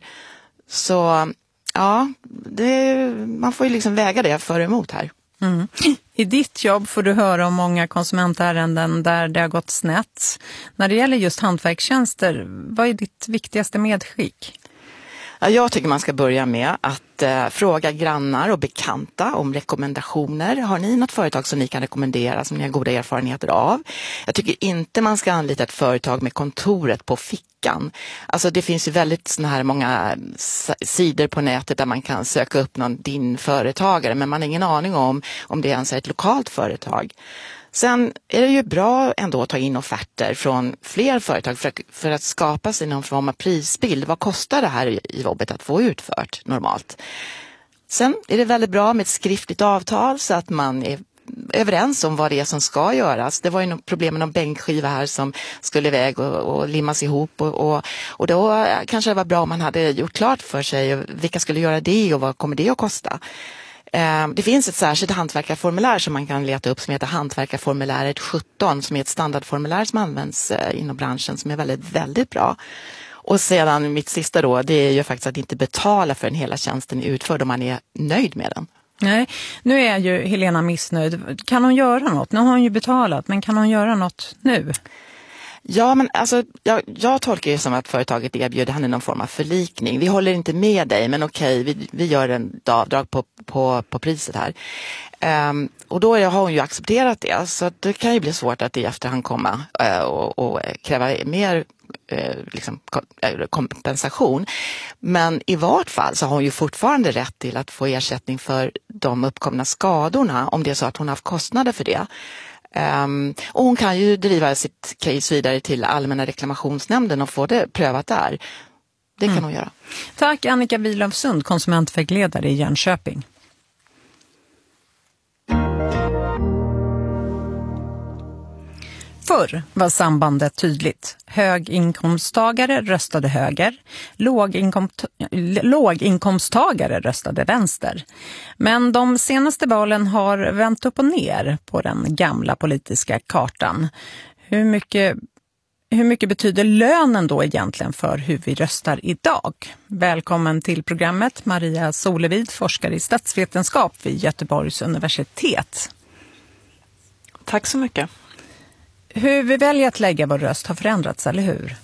Så ja, det, man får ju liksom väga det för och emot här. Mm. I ditt jobb får du höra om många konsumentärenden där det har gått snett. När det gäller just hantverkstjänster, vad är ditt viktigaste medskick? Ja, jag tycker man ska börja med att eh, fråga grannar och bekanta om rekommendationer. Har ni något företag som ni kan rekommendera som ni har goda erfarenheter av? Jag tycker inte man ska anlita ett företag med kontoret på fickan. Alltså det finns ju väldigt såna här många sidor på nätet där man kan söka upp någon din företagare men man har ingen aning om om det ens är ett lokalt företag. Sen är det ju bra ändå att ta in offerter från fler företag för att, för att skapa sig någon form av prisbild. Vad kostar det här i jobbet att få utfört normalt? Sen är det väldigt bra med ett skriftligt avtal så att man är överens om vad det är som ska göras. Det var ju något problem med någon bänkskiva här som skulle iväg och, och limmas ihop och, och, och då kanske det var bra om man hade gjort klart för sig vilka skulle göra det och vad kommer det att kosta. Det finns ett särskilt hantverkarformulär som man kan leta upp som heter hantverkarformuläret sjutton som är ett standardformulär som används inom branschen som är väldigt, väldigt bra. Och sedan mitt sista då, det är ju faktiskt att inte betala för en hela tjänsten är utförd om man är nöjd med den. Nej, nu är ju Helena missnöjd. Kan hon göra något? Nu har hon ju betalat, men kan hon göra något nu? Ja, men alltså, jag, jag tolkar det som att företaget erbjuder henne någon form av förlikning. Vi håller inte med dig, men okej, vi, vi gör en avdrag på, på, på priset här. Um, och då har hon ju accepterat det, så det kan ju bli svårt att i efterhand komma uh, och, och kräva mer uh, liksom, kompensation. Men i vart fall så har hon ju fortfarande rätt till att få ersättning för de uppkomna skadorna om det är så att hon har haft kostnader för det. Um, och hon kan ju driva sitt case vidare till Allmänna reklamationsnämnden och få det prövat där. Det kan mm. hon göra. Tack Annika Wilhelmsund, konsumentvägledare i Jönköping. Förr var sambandet tydligt. Höginkomsttagare röstade höger, låginkomst... låginkomsttagare röstade vänster. Men de senaste valen har vänt upp och ner på den gamla politiska kartan. Hur mycket, hur mycket betyder lönen då egentligen för hur vi röstar idag? Välkommen till programmet Maria Solevid, forskare i statsvetenskap vid Göteborgs universitet. Tack så mycket. Hur vi väljer att lägga vår röst har förändrats, eller hur?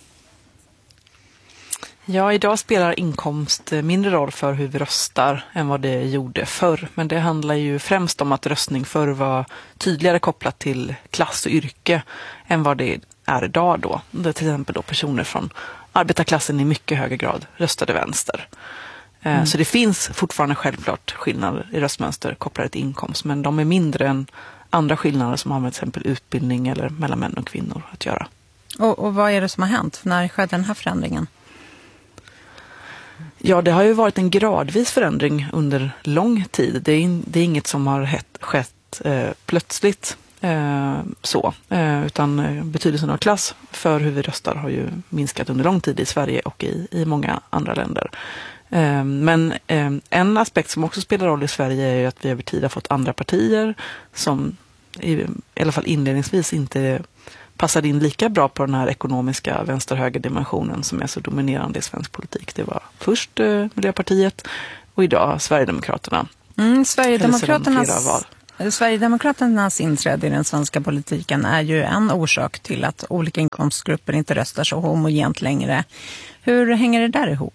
Ja, idag spelar inkomst mindre roll för hur vi röstar än vad det gjorde förr. Men det handlar ju främst om att röstning förr var tydligare kopplat till klass och yrke än vad det är idag då. Där till exempel då personer från arbetarklassen i mycket högre grad röstade vänster. Mm. Så det finns fortfarande självklart skillnader i röstmönster kopplade till inkomst, men de är mindre än andra skillnader som har med till exempel utbildning eller mellan män och kvinnor att göra. Och, och vad är det som har hänt? När skedde den här förändringen? Ja, det har ju varit en gradvis förändring under lång tid. Det är, in, det är inget som har het, skett eh, plötsligt eh, så. Eh, utan betydelsen av klass för hur vi röstar har ju minskat under lång tid i Sverige och i, i många andra länder. Eh, men eh, en aspekt som också spelar roll i Sverige är ju att vi över tid har fått andra partier som i, i alla fall inledningsvis inte passade in lika bra på den här ekonomiska vänster-höger-dimensionen som är så dominerande i svensk politik. Det var först eh, Miljöpartiet och idag Sverigedemokraterna. Mm, Sverigedemokraternas, Sverigedemokraternas inträde i den svenska politiken är ju en orsak till att olika inkomstgrupper inte röstar så homogent längre. Hur hänger det där ihop?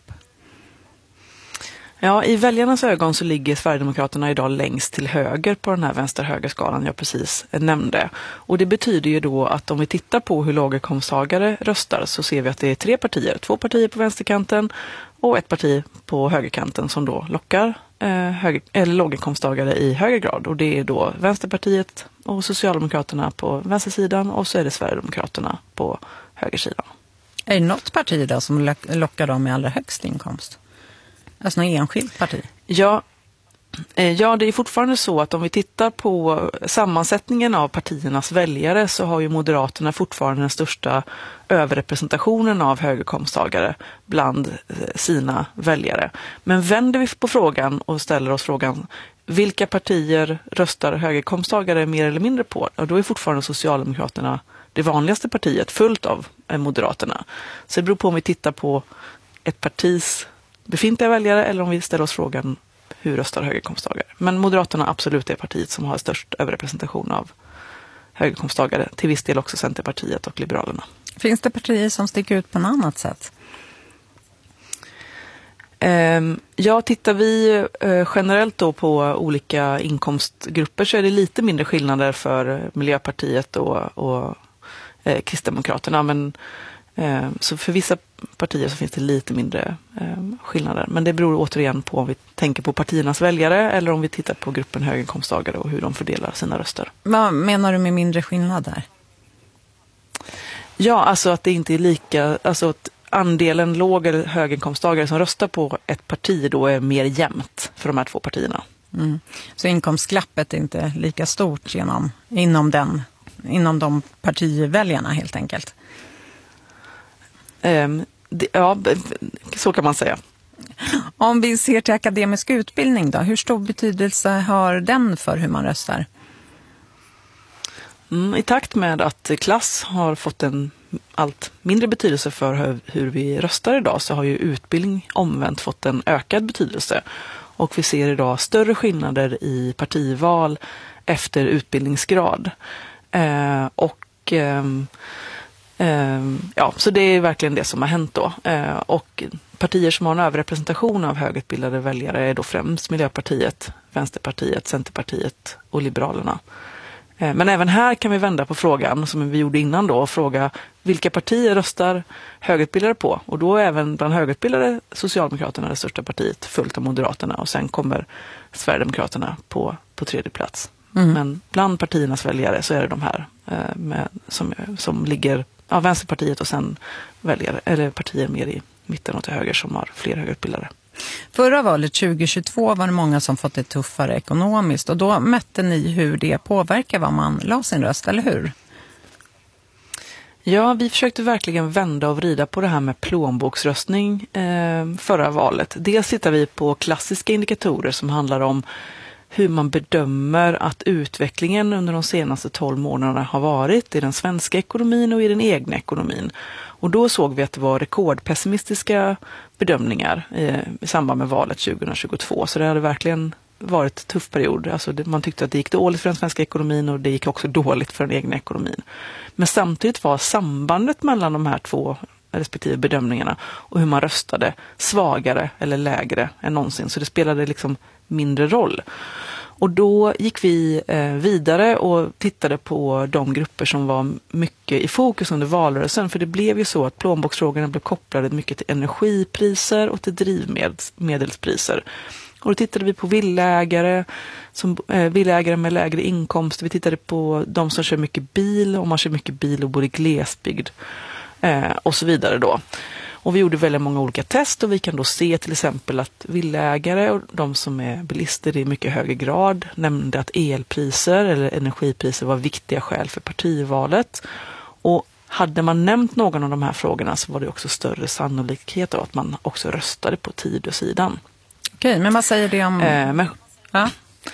Ja, i väljarnas ögon så ligger Sverigedemokraterna idag längst till höger på den här vänster-högerskalan jag precis nämnde. Och det betyder ju då att om vi tittar på hur låginkomsttagare röstar så ser vi att det är tre partier. Två partier på vänsterkanten och ett parti på högerkanten som då lockar eh, höger, eller låginkomsttagare i högre grad. Och det är då Vänsterpartiet och Socialdemokraterna på vänstersidan och så är det Sverigedemokraterna på högersidan. Är det något parti då som lockar dem med allra högst inkomst? Alltså något enskilt parti? Ja, eh, ja, det är fortfarande så att om vi tittar på sammansättningen av partiernas väljare så har ju Moderaterna fortfarande den största överrepresentationen av högerkomsttagare bland eh, sina väljare. Men vänder vi på frågan och ställer oss frågan vilka partier röstar högerkomsttagare mer eller mindre på? Och då är fortfarande Socialdemokraterna det vanligaste partiet fullt av eh, Moderaterna. Så det beror på om vi tittar på ett partis befintliga väljare eller om vi ställer oss frågan hur röstar högerkomsttagare. Men Moderaterna absolut är partiet som har störst överrepresentation av högerkomsttagare. Till viss del också Centerpartiet och Liberalerna. Finns det partier som sticker ut på något annat sätt? Um, ja, tittar vi uh, generellt då på olika inkomstgrupper så är det lite mindre skillnader för Miljöpartiet och, och uh, Kristdemokraterna. Men uh, så för vissa partier så finns det lite mindre uh, skillnader. Men det beror återigen på om vi tänker på partiernas väljare eller om vi tittar på gruppen höginkomsttagare och hur de fördelar sina röster. Vad menar du med mindre skillnader? Ja, alltså att det inte är lika, alltså att andelen låg- eller höginkomsttagare som röstar på ett parti då är mer jämnt för de här två partierna. Mm. Så inkomstglappet är inte lika stort genom, inom, den, inom de partiväljarna helt enkelt? Um, det, ja, så kan man säga. Om vi ser till akademisk utbildning då, hur stor betydelse har den för hur man röstar? Mm, I takt med att klass har fått en allt mindre betydelse för hur, hur vi röstar idag så har ju utbildning omvänt fått en ökad betydelse. Och vi ser idag större skillnader i partival efter utbildningsgrad. Eh, och eh, eh, ja, så det är verkligen det som har hänt då. Eh, och partier som har en överrepresentation av högutbildade väljare är då främst Miljöpartiet, Vänsterpartiet, Centerpartiet och Liberalerna. Men även här kan vi vända på frågan som vi gjorde innan då och fråga vilka partier röstar högutbildade på? Och då är även bland högutbildade Socialdemokraterna det största partiet följt av Moderaterna och sen kommer Sverigedemokraterna på, på tredje plats. Mm. Men bland partiernas väljare så är det de här eh, med, som, som ligger, ja, Vänsterpartiet och sen väljare, eller partier mer i mitten och till höger som har fler högutbildade. Förra valet tjugo tjugotvå var det många som fått det tuffare ekonomiskt och då mätte ni hur det påverkar vad man la sin röst, eller hur? Ja, vi försökte verkligen vända och vrida på det här med plånboksröstning eh, förra valet. Dels tittar vi på klassiska indikatorer som handlar om hur man bedömer att utvecklingen under de senaste tolv månaderna har varit i den svenska ekonomin och i den egna ekonomin. Och då såg vi att det var rekordpessimistiska bedömningar eh, i samband med valet tjugo tjugotvå. Så det hade verkligen varit en tuff period. Alltså det, man tyckte att det gick dåligt för den svenska ekonomin och det gick också dåligt för den egna ekonomin. Men samtidigt var sambandet mellan de här två respektive bedömningarna och hur man röstade svagare eller lägre än någonsin. Så det spelade liksom mindre roll. Och då gick vi eh, vidare och tittade på de grupper som var mycket i fokus under valrörelsen. För det blev ju så att plånboksfrågorna blev kopplade mycket till energipriser och till drivmedelspriser. Och då tittade vi på villägare, som, eh, villägare med lägre inkomst. Vi tittade på de som kör mycket bil, om man kör mycket bil och bor i glesbygd eh, och så vidare då. Och vi gjorde väldigt många olika test och vi kan då se till exempel att villägare och de som är bilister i mycket högre grad nämnde att elpriser eller energipriser var viktiga skäl för partivalet. Och hade man nämnt någon av de här frågorna så var det också större sannolikhet av att man också röstade på Tidösidan. Okej, men vad säger det om... Eh, men... ja.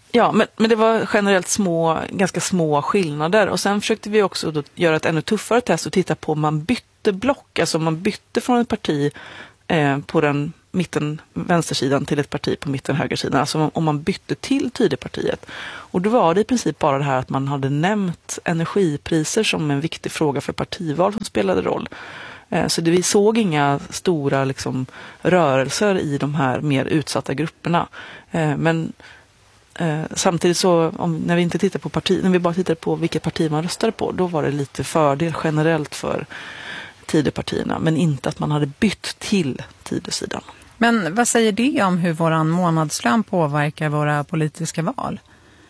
Ja, men, men det var generellt små, ganska små skillnader. Och sen försökte vi också då göra ett ännu tuffare test och titta på om man bytte block. Alltså om man bytte från ett parti eh, på den mitten vänstersidan till ett parti på mitten högersidan. Alltså om, om man bytte till Tidöpartiet. Och då var det i princip bara det här att man hade nämnt energipriser som en viktig fråga för partival som spelade roll. Eh, så det, vi såg inga stora liksom, rörelser i de här mer utsatta grupperna. Eh, men Eh, samtidigt så om, när vi inte tittar på parti, när vi bara tittar på vilket parti man röstade på, då var det lite fördel generellt för Tidöpartierna, men inte att man hade bytt till Tidösidan. Men vad säger det om hur våran månadslön påverkar våra politiska val?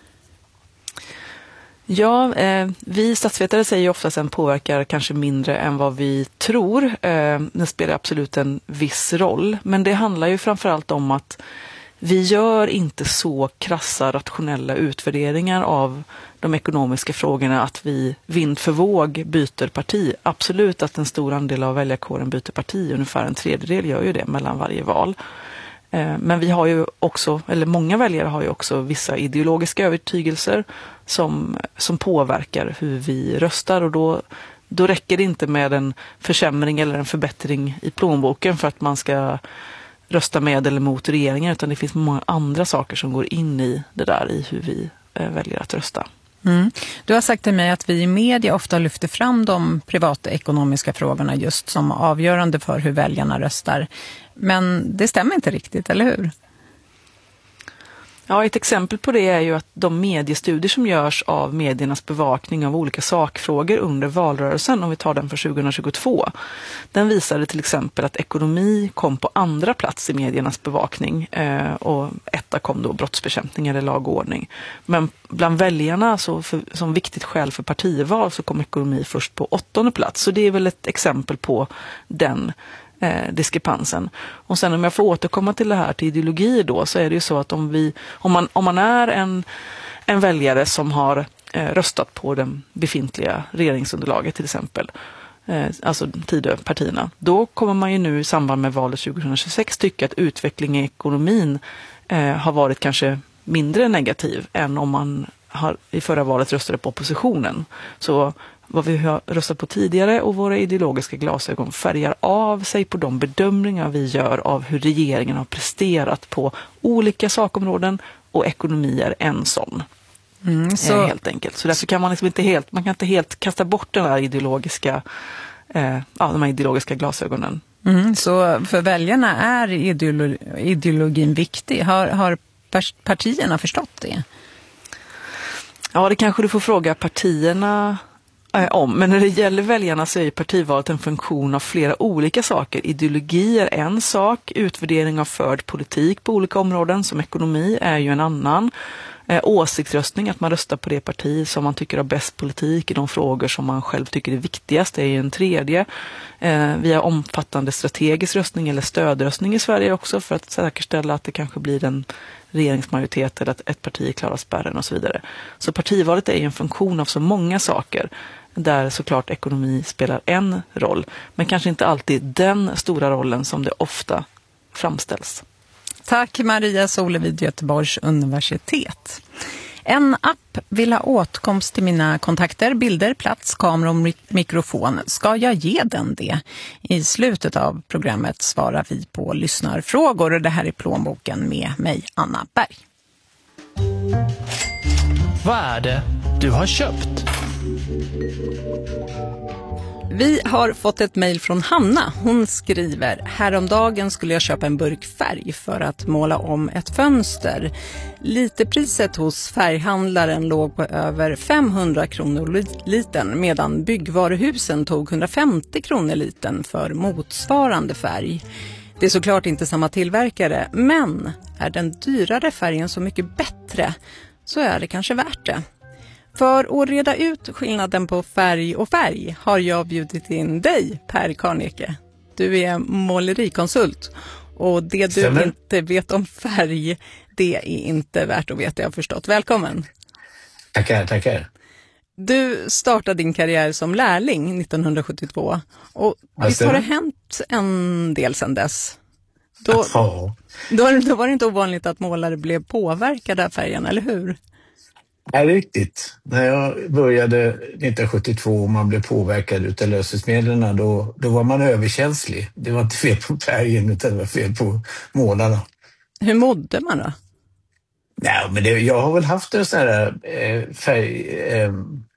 Ja, eh, vi statsvetare säger ju ofta att den påverkar kanske mindre än vad vi tror. Eh, den spelar absolut en viss roll, men det handlar ju framförallt om att vi gör inte så krassa rationella utvärderingar av de ekonomiska frågorna att vi vind för våg byter parti. Absolut att en stor andel av väljarkåren byter parti, ungefär en tredjedel gör ju det mellan varje val. Men vi har ju också, eller många väljare har ju också vissa ideologiska övertygelser som, som påverkar hur vi röstar, och då, då räcker det inte med en försämring eller en förbättring i plånboken för att man ska rösta med eller mot regeringen, utan det finns många andra saker som går in i det där, i hur vi eh, väljer att rösta. Mm. Du har sagt till mig att vi i media ofta lyfter fram de privata ekonomiska frågorna just som avgörande för hur väljarna röstar. Men det stämmer inte riktigt, eller hur? Ja, ett exempel på det är ju att de mediestudier som görs av mediernas bevakning av olika sakfrågor under valrörelsen, om vi tar den för tjugohundratjugotvå, den visade till exempel att ekonomi kom på andra plats i mediernas bevakning eh, och etta kom då brottsbekämpning eller lagordning. Men bland väljarna, så för, som viktigt skäl för partival, så kom ekonomi först på åttonde plats. Så det är väl ett exempel på den Eh, diskrepansen. Och sen om jag får återkomma till det här till ideologi då, så är det ju så att om vi om man, om man är en, en väljare som har eh, röstat på den befintliga regeringsunderlaget till exempel, eh, alltså Tidöpartierna, då kommer man ju nu i samband med valet tjugohundratjugosex tycka att utvecklingen i ekonomin eh, har varit kanske mindre negativ än om man har, i förra valet röstade på oppositionen. Så vad vi har röstat på tidigare och våra ideologiska glasögon färgar av sig på de bedömningar vi gör av hur regeringen har presterat på olika sakområden, och ekonomi är en sån. Mm, så... Helt enkelt. Så därför kan man liksom inte helt, man kan inte helt kasta bort den här ideologiska, eh, ja, de här ideologiska glasögonen. Mm, så för väljarna är ideolo- ideologin viktig. Har, har partierna förstått det? Ja, det kanske du får fråga partierna om. Men när det gäller väljarna så är ju partivalet en funktion av flera olika saker. Ideologi är en sak, utvärdering av förd politik på olika områden som ekonomi är ju en annan. Eh, åsiktsröstning, att man röstar på det parti som man tycker har bäst politik i de frågor som man själv tycker är viktigast, är ju en tredje. Eh, vi har omfattande strategisk röstning eller stödröstning i Sverige också för att säkerställa att det kanske blir en regeringsmajoritet eller att ett parti klarar spärren och så vidare. Så partivalet är ju en funktion av så många saker, där såklart ekonomi spelar en roll, men kanske inte alltid den stora rollen som det ofta framställs. Tack Maria Sole vid Göteborgs universitet. En app vill ha åtkomst till mina kontakter, bilder, plats, kamera och mikrofon. Ska jag ge den det? I slutet av programmet svarar vi på lyssnarfrågor, och det här är Plånboken med mig, Anna Berg. Vad är det du har köpt? Vi har fått ett mejl från Hanna. Hon skriver: häromdagen skulle jag köpa en burk färg för att måla om ett fönster. Literpriset hos färghandlaren låg på över femhundra kronor liten, medan byggvaruhusen tog hundrafemtio kronor liten för motsvarande färg. Det är såklart inte samma tillverkare, men är den dyrare färgen så mycket bättre, så är det kanske värt det. För att reda ut skillnaden på färg och färg har jag bjudit in dig, Per Karneke. Du är målerikonsult, och det du Stämmer. inte vet om färg, det är inte värt att veta, jag har förstått. Välkommen. Tackar, tackar. Du startade din karriär som lärling nittonhundrasjuttiotvå, och visst har det hänt en del sedan dess? Då, Ja. då, då var det inte ovanligt att målare blev påverkade av färgen, eller hur? Nej, riktigt. När jag började nittonhundrasjuttiotvå och man blev påverkad utav lösningsmedlen, då, då var man överkänslig. Det var inte fel på färgen utan det var fel på målarna. Hur mådde man då? Nej, men det, jag har väl haft en sån här eh, färg, eh,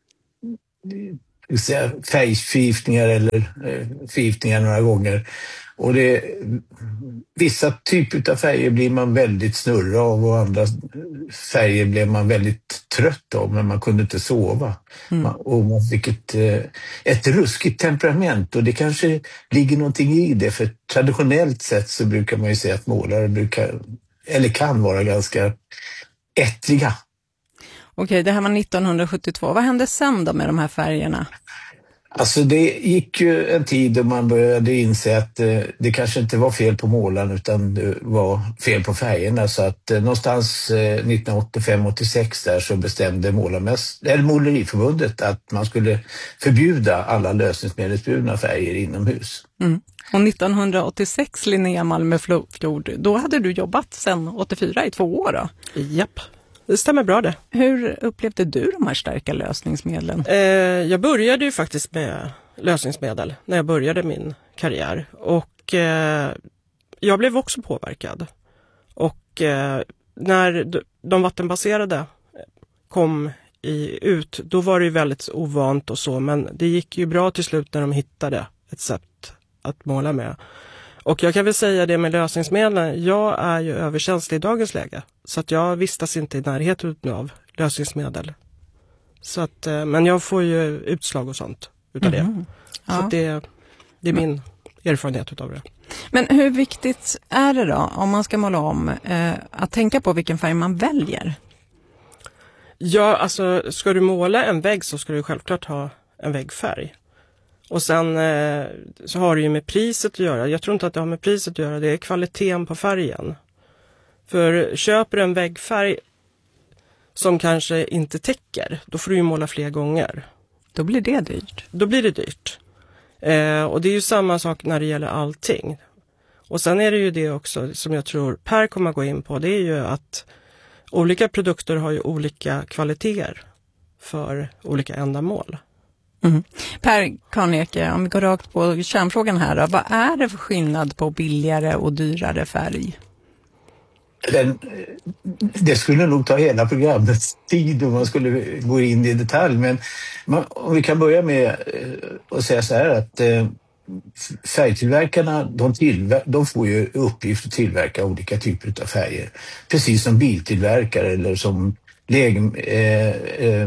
färgförgiftningar eller eh, förgiftningar några gånger. Och det, vissa typer av färger blir man väldigt snurra av och andra färger blev man väldigt trött av, men man kunde inte sova. Mm. Man, och man fick ett, ett ruskigt temperament, och det kanske ligger någonting i det, för traditionellt sett så brukar man ju säga att målare brukar, eller kan vara ganska ettriga. Okej, det här var nittonhundrasjuttiotvå. Vad hände sen då med de här färgerna? Alltså det gick ju en tid då man började inse att eh, det kanske inte var fel på målaren utan det var fel på färgerna. Så att eh, någonstans eh, nittonhundraåttiofem åttiosex där så bestämde målarmäst- eller Måleriförbundet att man skulle förbjuda alla lösningsmedelsburna färger inomhus. Mm. Och nittonhundraåttiosex, Linnea Malmeflod, då hade du jobbat sedan åttiofyra i två år då? Japp. Det stämmer bra det. Hur upplevde du de här starka lösningsmedlen? Eh, jag började ju faktiskt med lösningsmedel när jag började min karriär. Och eh, jag blev också påverkad. Och eh, när de vattenbaserade kom i, ut, då var det ju väldigt ovant och så. Men det gick ju bra till slut när de hittade ett sätt att måla med. Och jag kan väl säga det med lösningsmedlen, jag är ju överkänslig i dagens läge. Så att jag vistas inte i närheten av lösningsmedel. Så att, men jag får ju utslag och sånt utav mm. det. Så ja. att det, det är min erfarenhet utav det. Men hur viktigt är det då, om man ska måla om, eh, att tänka på vilken färg man väljer? Ja, alltså ska du måla en vägg så ska du självklart ha en väggfärg. Och sen eh, så har det ju med priset att göra. Jag tror inte att det har med priset att göra. Det är kvaliteten på färgen. För köper du en väggfärg som kanske inte täcker, då får du ju måla fler gånger. Då blir det dyrt. Då blir det dyrt. Eh, och det är ju samma sak när det gäller allting. Och sen är det ju det också som jag tror Per kommer att gå in på. Det är ju att olika produkter har ju olika kvaliteter för olika ändamål. Mm. Per Karneke, om vi går rakt på kärnfrågan här då, vad är det för skillnad på billigare och dyrare färg? Den, det skulle nog ta hela programmets tid om man skulle gå in i detalj, men man, om vi kan börja med att säga så här att eh, färgtillverkarna de, tillver- de får ju uppgift att tillverka olika typer av färger, precis som biltillverkare eller som Le- eh, eh,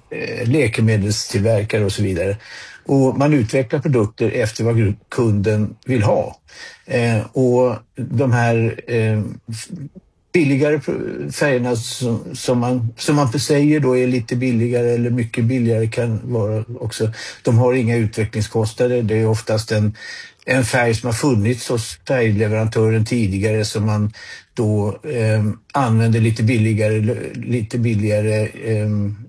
läkemedelstillverkare och så vidare. Och man utvecklar produkter efter vad kunden vill ha. Eh, och de här eh, billigare färgerna som, som, man, som man säger då är lite billigare eller mycket billigare kan vara också. De har inga utvecklingskostnader. Det är oftast en, en färg som har funnits hos färgleverantören tidigare som man då eh, använder lite billigare, lite billigare eh,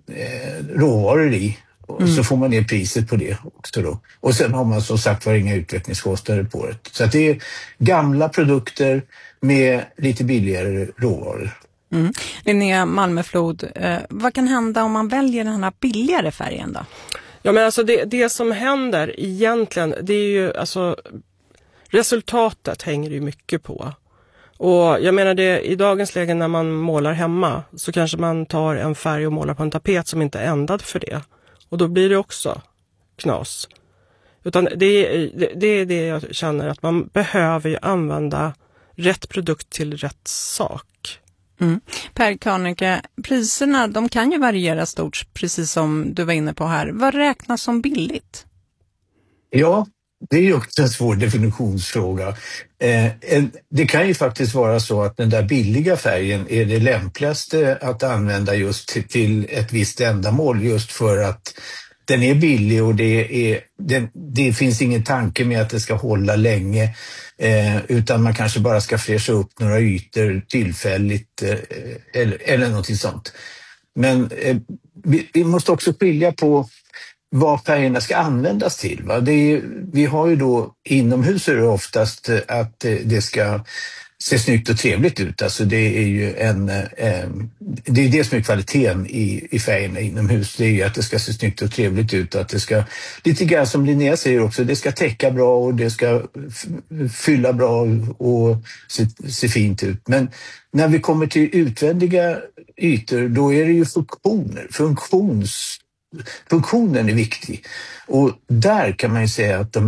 råvaror i. Och mm. så får man ner priset på det också då. Och sen har man som sagt var inga utvecklingskostnader på det. Så att det är gamla produkter med lite billigare råvaror. Mm. Linnea Malmeflod, eh, vad kan hända om man väljer den här billigare färgen då? Ja, men alltså det, det som händer egentligen, det är ju alltså resultatet hänger ju mycket på. Och jag menar det, i dagens läge när man målar hemma så kanske man tar en färg och målar på en tapet som inte är ändad för det. Och då blir det också knas. Utan det är, det är det jag känner, att man behöver ju använda rätt produkt till rätt sak. Mm. Per Karneke, priserna de kan ju variera stort, precis som du var inne på här. Vad räknas som billigt? Ja, det är ju också en svår definitionsfråga. Eh, det kan ju faktiskt vara så att den där billiga färgen är det lämpligaste att använda just till, till ett visst ändamål, just för att den är billig och det, är, det, det finns ingen tanke med att det ska hålla länge, eh, utan man kanske bara ska fräscha upp några ytor tillfälligt eh, eller, eller något sånt. Men eh, vi, vi måste också skilja på vad färgerna ska användas till. Va? Det är, vi har ju då inomhus är det oftast att det ska se snyggt och trevligt ut. Alltså det är ju en, eh, det är det som är kvaliteten i, i färgerna inomhus. Det är ju att det ska se snyggt och trevligt ut och att det ska, lite grann som Linnea säger också, det ska täcka bra och det ska fylla bra och se, se fint ut. Men när vi kommer till utvändiga ytor, då är det ju funktioner, funktions Funktionen är viktig och där kan man ju säga att de